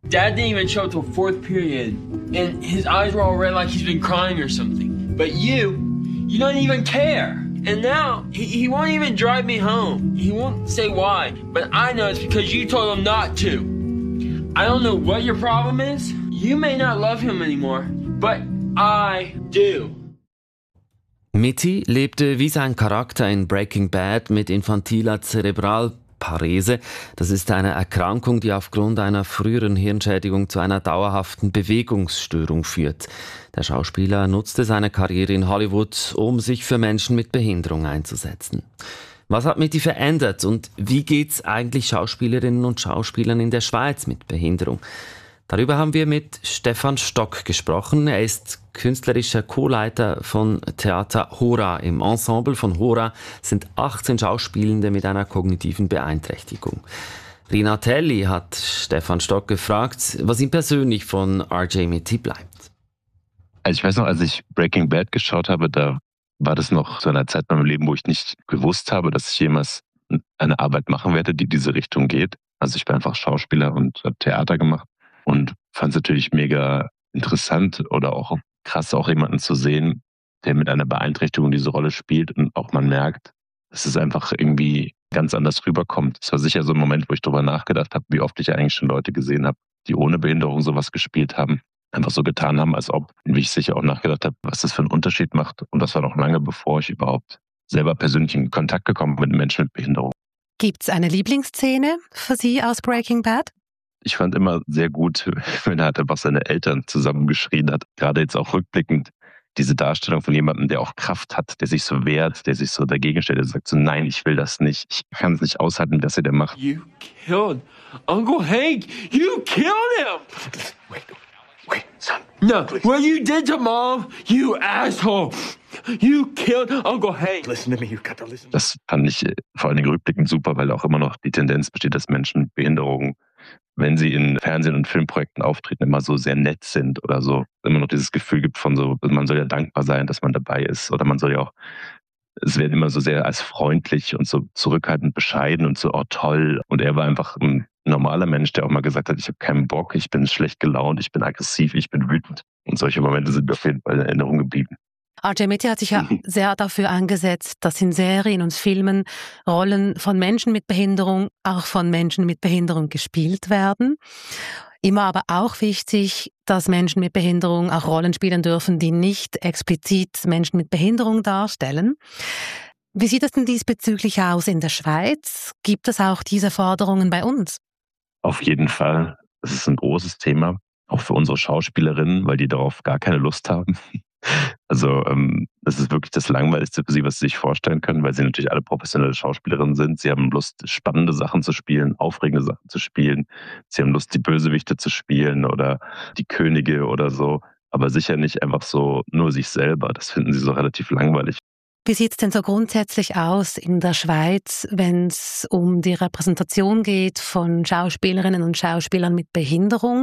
Dad didn't even show till fourth period, and his eyes were all red like he's been crying or something. But you don't even care. And now, he won't even drive me home. He won't say why, but I know it's because you told him not to. I don't know what your problem is. You may not love him anymore, but I do. Mitty lebte wie sein Charakter in Breaking Bad mit infantiler Zerebralparese. Das ist eine Erkrankung, die aufgrund einer früheren Hirnschädigung zu einer dauerhaften Bewegungsstörung führt. Der Schauspieler nutzte seine Karriere in Hollywood, um sich für Menschen mit Behinderung einzusetzen. Was hat Mitty verändert und wie geht's eigentlich Schauspielerinnen und Schauspielern in der Schweiz mit Behinderung? Darüber haben wir mit Stefan Stock gesprochen. Er ist künstlerischer Co-Leiter von Theater Hora. Im Ensemble von Hora sind 18 Schauspielende mit einer kognitiven Beeinträchtigung. Rina Telli hat Stefan Stock gefragt, was ihm persönlich von RJ Mitty bleibt. Also ich weiß noch, als ich Breaking Bad geschaut habe, da war das noch so eine Zeit in meinem Leben, wo ich nicht gewusst habe, dass ich jemals eine Arbeit machen werde, die diese Richtung geht. Also ich bin einfach Schauspieler und habe Theater gemacht. Und fand es natürlich mega interessant oder auch krass, auch jemanden zu sehen, der mit einer Beeinträchtigung diese Rolle spielt und auch man merkt, dass es einfach irgendwie ganz anders rüberkommt. Es war sicher so ein Moment, wo ich darüber nachgedacht habe, wie oft ich eigentlich schon Leute gesehen habe, die ohne Behinderung sowas gespielt haben, einfach so getan haben, als ob, wie ich sicher auch nachgedacht habe, was das für einen Unterschied macht. Und das war noch lange, bevor ich überhaupt selber persönlich in Kontakt gekommen bin mit Menschen mit Behinderung. Gibt's eine Lieblingsszene für Sie aus Breaking Bad? Ich fand immer sehr gut, wenn er halt einfach seine Eltern zusammengeschrien hat. Gerade jetzt auch rückblickend diese Darstellung von jemandem, der auch Kraft hat, der sich so wehrt, der sich so dagegen stellt, der sagt so, nein, ich will das nicht. Ich kann es nicht aushalten, was er da macht. You killed Uncle Hank. You killed him. Wait, son. No, what you did to Mom, you asshole. You killed Uncle Hank. Listen to me, you've got to listen. Das fand ich vor allen Dingen rückblickend super, weil auch immer noch die Tendenz besteht, dass Menschen mit Behinderungen, wenn sie in Fernsehen- und Filmprojekten auftreten, immer so sehr nett sind oder so. Immer noch dieses Gefühl gibt von so, man soll ja dankbar sein, dass man dabei ist. Oder man soll ja auch, es werden immer so sehr als freundlich und so zurückhaltend bescheiden und so, oh toll. Und er war einfach ein normaler Mensch, der auch mal gesagt hat, ich habe keinen Bock, ich bin schlecht gelaunt, ich bin aggressiv, ich bin wütend. Und solche Momente sind mir auf jeden Fall in Erinnerung geblieben. RJ Mitty hat sich ja sehr dafür eingesetzt, dass in Serien und Filmen Rollen von Menschen mit Behinderung auch von Menschen mit Behinderung gespielt werden. Immer aber auch wichtig, dass Menschen mit Behinderung auch Rollen spielen dürfen, die nicht explizit Menschen mit Behinderung darstellen. Wie sieht es denn diesbezüglich aus in der Schweiz? Gibt es auch diese Forderungen bei uns? Auf jeden Fall. Das ist ein großes Thema, auch für unsere Schauspielerinnen, weil die darauf gar keine Lust haben. Also das ist wirklich das Langweiligste für sie, was sie sich vorstellen können, weil sie natürlich alle professionelle Schauspielerinnen sind. Sie haben Lust, spannende Sachen zu spielen, aufregende Sachen zu spielen. Sie haben Lust, die Bösewichte zu spielen oder die Könige oder so. Aber sicher nicht einfach so nur sich selber. Das finden sie so relativ langweilig. Wie sieht es denn so grundsätzlich aus in der Schweiz, wenn es um die Repräsentation geht von Schauspielerinnen und Schauspielern mit Behinderung?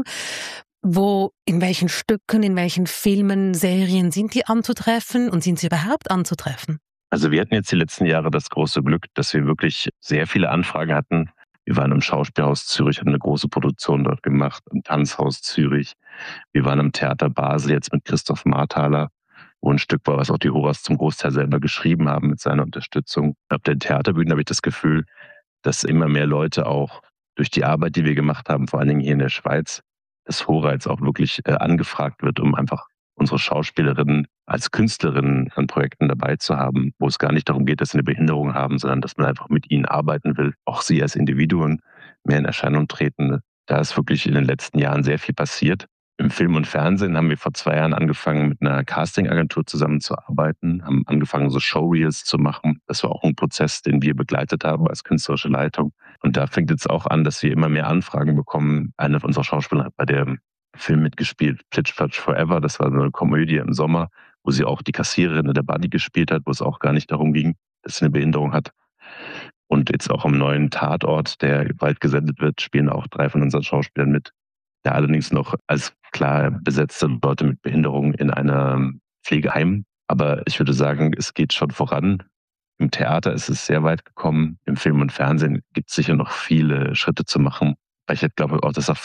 Wo, in welchen Stücken, in welchen Filmen, Serien sind die anzutreffen und sind sie überhaupt anzutreffen? Also wir hatten jetzt die letzten Jahre das große Glück, dass wir wirklich sehr viele Anfragen hatten. Wir waren im Schauspielhaus Zürich, haben eine große Produktion dort gemacht, im Tanzhaus Zürich. Wir waren im Theater Basel jetzt mit Christoph Marthaler, wo ein Stück war, was auch die Horas zum Großteil selber geschrieben haben mit seiner Unterstützung. Auf den Theaterbühnen habe ich das Gefühl, dass immer mehr Leute auch durch die Arbeit, die wir gemacht haben, vor allen Dingen hier in der Schweiz, dass Hora jetzt auch wirklich angefragt wird, um einfach unsere Schauspielerinnen als Künstlerinnen an Projekten dabei zu haben, wo es gar nicht darum geht, dass sie eine Behinderung haben, sondern dass man einfach mit ihnen arbeiten will. Auch sie als Individuen mehr in Erscheinung treten. Da ist wirklich in den letzten Jahren sehr viel passiert. Im Film und Fernsehen haben wir vor 2 Jahren angefangen, mit einer Castingagentur zusammenzuarbeiten, haben angefangen, so Showreels zu machen. Das war auch ein Prozess, den wir begleitet haben als künstlerische Leitung. Und da fängt jetzt auch an, dass wir immer mehr Anfragen bekommen. Eine unserer Schauspieler hat bei dem Film mitgespielt, Plitsch Platsch Forever. Das war so eine Komödie im Sommer, wo sie auch die Kassiererin in der Buddy gespielt hat, wo es auch gar nicht darum ging, dass sie eine Behinderung hat. Und jetzt auch am neuen Tatort, der bald gesendet wird, spielen auch 3 von unseren Schauspielern mit. Da allerdings noch als klar besetzte Leute mit Behinderung in einem Pflegeheim. Aber ich würde sagen, es geht schon voran. Im Theater ist es sehr weit gekommen. Im Film und Fernsehen gibt es sicher noch viele Schritte zu machen. Weil ich glaube auch, dass auch